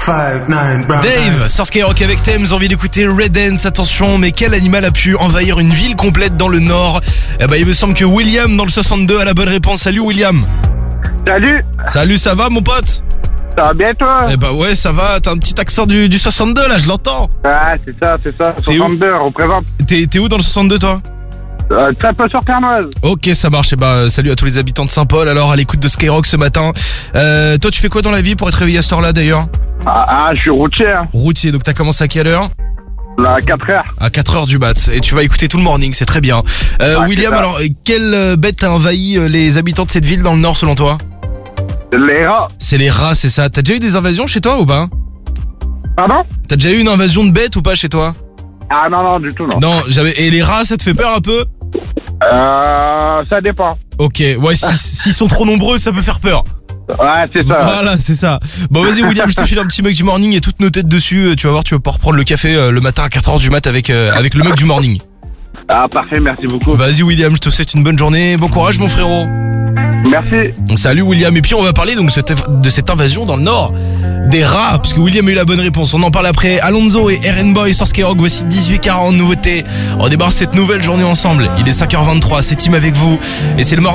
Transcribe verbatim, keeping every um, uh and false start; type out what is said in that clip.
five, nine, brown Dave, sur Skyrock avec Thames, envie d'écouter Red Dance, attention, mais quel animal a pu envahir une ville complète dans le nord? Eh ben, il me semble que William dans le soixante-deux a la bonne réponse. Salut William. Salut, Salut, ça va mon pote? ça va bien toi? Eh ben ouais, ça va, t'as un petit accent du, du soixante-deux là, je l'entends. Ah, c'est ça, c'est ça, T'es où soixante-deux, on représente. T'es, t'es où dans le soixante-deux toi? Euh, très peu sur Ternoise. Ok, ça marche. Eh ben, salut à tous les habitants de Saint-Paul, alors à l'écoute de Skyrock ce matin. Euh, toi tu fais quoi dans la vie pour être réveillé à cette heure-là d'ailleurs? Ah, ah, je suis routier, hein. Routier, donc t'as commencé à quelle heure? Là, à quatre heures. À quatre heures du mat. Et tu vas écouter tout le morning, c'est très bien. Euh, Ah, William, c'est ça. alors, quelle euh, bête a envahi euh, les habitants de cette ville dans le nord selon toi? Les rats. C'est les rats, c'est ça. T'as déjà eu des invasions chez toi ou pas? Pardon? T'as déjà eu une invasion de bêtes ou pas chez toi? Ah non, non, du tout, non. Non, j'avais. Et les rats, ça te fait peur un peu? Euh, ça dépend. Ok, ouais, si- s'ils sont trop nombreux, ça peut faire peur. Ouais, c'est ça. Voilà, c'est ça. Bon, vas-y, William, je te file un petit mug du morning et toutes nos têtes dessus. Tu vas voir, tu vas pouvoir reprendre le café euh, le matin à quatre heures du mat avec, euh, avec le mug du morning. Ah, parfait, merci beaucoup. Vas-y, William, je te souhaite une bonne journée. Bon courage, mon frérot. Merci. Salut William, et puis on va parler donc cette- de cette invasion dans le nord des rats, parce que William a eu la bonne réponse. On en parle après. Alonso et R N Boy sur Skyrock, voici dix-huit quarante nouveautés. On débarque cette nouvelle journée ensemble. Il est cinq heures vingt-trois, c'est Team avec vous et c'est le morning.